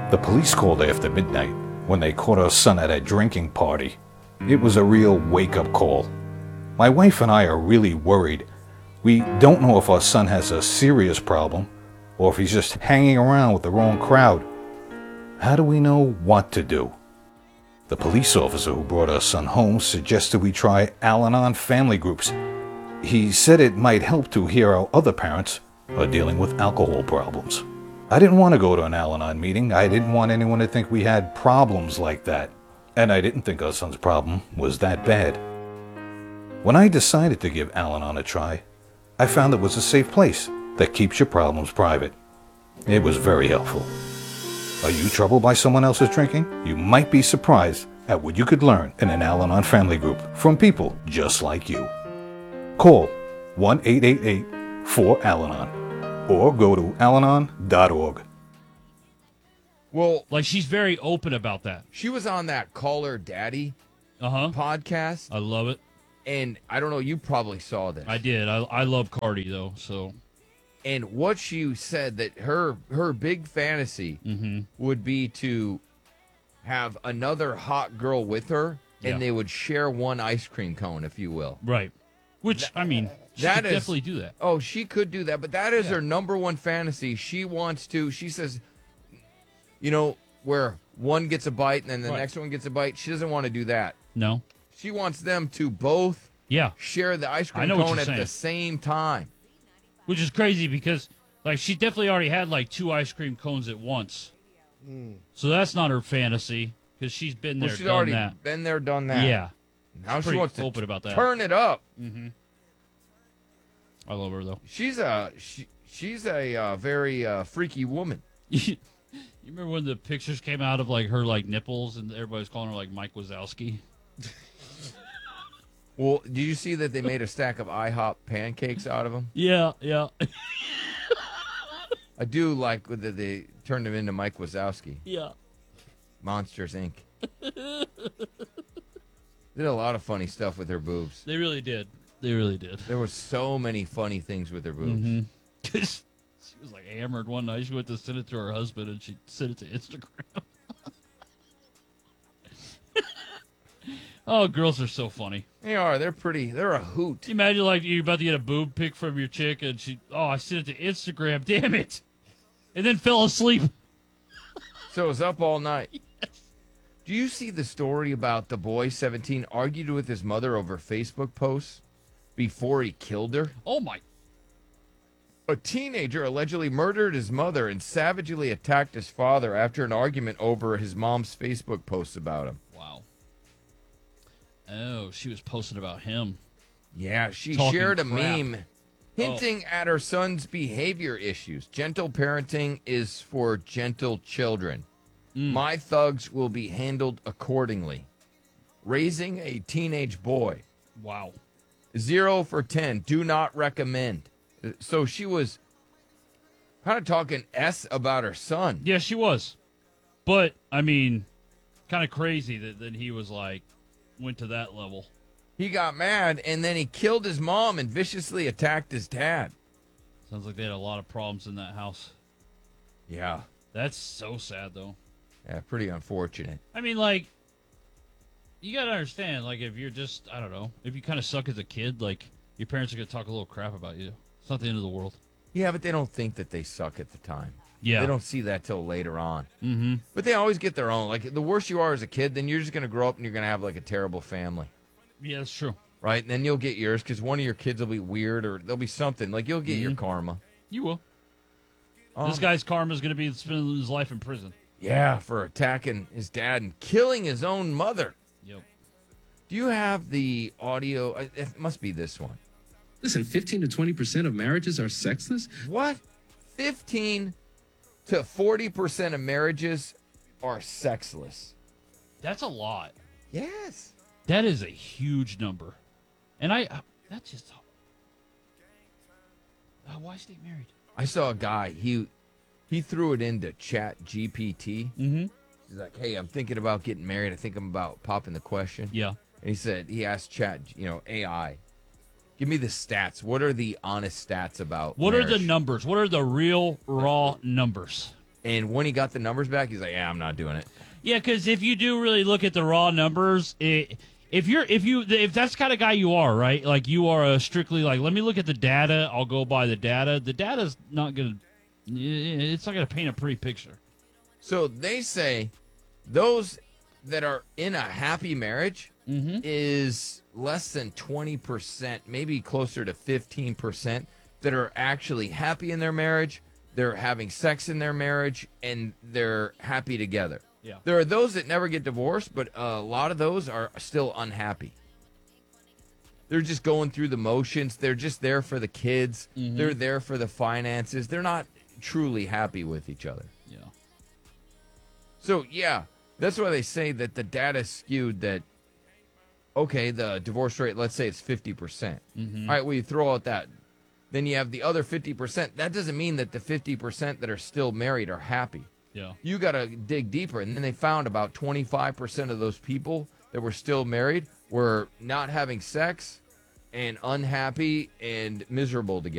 The police called after midnight when they caught our son at a drinking party. It was a real wake-up call. My wife and I are really worried. We don't know if our son has a serious problem or if he's just hanging around with the wrong crowd. How do we know what to do? The police officer who brought our son home suggested we try Al-Anon family groups. He said it might help to hear how other parents are dealing with alcohol problems. I didn't want to go to an Al-Anon meeting. I didn't want anyone to think we had problems like that. And I didn't think our son's problem was that bad. When I decided to give Al-Anon a try, I found it was a safe place that keeps your problems private. It was very helpful. Are you troubled by someone else's drinking? You might be surprised at what you could learn in an Al-Anon family group from people just like you. Call 1-888-4-AL-ANON or go to alanon.org. Well, Like, she's very open about that. she was on that Call Her Daddy podcast, I love it. and I don't know, you probably saw this. I did. I love Cardi, though, so. And what she said that her big fantasy would be to have another hot girl with her, and Yeah. they would share one ice cream cone, if you will. Right. Which, I mean, she that could is- definitely do that. Oh, she could do that, but that is her number one fantasy. She wants to, she says, you know, where one gets a bite and then the Right. next one gets a bite. She doesn't want to do that. No? She wants them to both Yeah. share the ice I cream know what cone you're at the saying. same time. Which is crazy because, like, she definitely already had, like, 2 ice cream cones at once. So that's not her fantasy because she's been there, Well, she's done already that. been there, done that. Yeah. Now she pretty wants to open about that. turn it up. I love her, though. She's a very freaky woman. You remember when the pictures came out of, like, her, like, nipples and everybody was calling her, like, Mike Wazowski? Well, did you see that they made a stack of IHOP pancakes out of them? Yeah, yeah. I do like that they turned him into Mike Wazowski. Yeah. Monsters, Inc. Did a lot of funny stuff with her boobs. They really did. They really did. There were so many funny things with her boobs. Because she was, like, hammered one night. She went to send it to her husband, and she sent it to Instagram. Oh, girls are so funny. They are. They're pretty. They're a hoot. Can you imagine, like, you're about to get a boob pic from your chick, and I sent it to Instagram, damn it. And then fell asleep. So it was up all night. Do you see the story about the boy, 17, argued with his mother over Facebook posts before he killed her? Oh, my. A teenager allegedly murdered his mother and savagely attacked his father after an argument over his mom's Facebook posts about him. Wow. Oh, she was posting about him. Yeah, she Talking shared a crap. meme hinting at her son's behavior issues. Gentle parenting is for gentle children. My thugs will be handled accordingly. Raising a teenage boy. Wow. 0 for 10. Do not recommend. So she was kind of talking S about her son. Yeah, she was. But, I mean, kind of crazy that he was, like, went to that level. He got mad, and then he killed his mom and viciously attacked his dad. Sounds like they had a lot of problems in that house. Yeah. That's so sad, though. Yeah, pretty unfortunate. I mean, like, you got to understand, like, if you're just, I don't know, if you kind of suck as a kid, like, your parents are going to talk a little crap about you. It's not the end of the world. Yeah, but they don't think that they suck at the time. Yeah. They don't see that till later on. Mm-hmm. But they always get their own. Like, the worse you are as a kid, then you're just going to grow up and you're going to have, like, a terrible family. Yeah, that's true. Right? And then you'll get yours because one of your kids will be weird or there'll be something. Like, you'll get your karma. You will. This guy's karma is going to be spending his life in prison. Yeah, for attacking his dad and killing his own mother. Yep. Do you have the audio? It must be this one. Listen, 15 to 20% of marriages are sexless? What? 15 to 40% of marriages are sexless. That's a lot. Yes. That is a huge number. And that's just, why stay married? I saw a guy, he threw it into Chat GPT. Mm-hmm. He's like, hey, I'm thinking about getting married. I think I'm about popping the question. Yeah. And he asked Chat, AI, give me the stats. What are the honest stats about What are the marriage? numbers? What are the real, raw numbers? And when he got the numbers back, he's like, "Yeah, I'm not doing it." Yeah, because if you do really look at the raw numbers, if that's the kind of guy you are, right? Like you are a strictly like, let me look at the data. I'll go by the data. The data's not gonna. It's not gonna paint a pretty picture. So they say those that are in a happy marriage is less than 20%, maybe closer to 15% that are actually happy in their marriage. They're having sex in their marriage, and they're happy together. Yeah. There are those that never get divorced, but a lot of those are still unhappy. They're just going through the motions. They're just there for the kids. They're there for the finances. They're not truly happy with each other. Yeah. So, yeah, that's why they say that the data is skewed that, okay, the divorce rate, let's say it's 50%. All right, well, you throw out that. Then you have the other 50%. That doesn't mean that the 50% that are still married are happy. Yeah. You got to dig deeper. And then they found about 25% of those people that were still married were not having sex and unhappy and miserable together.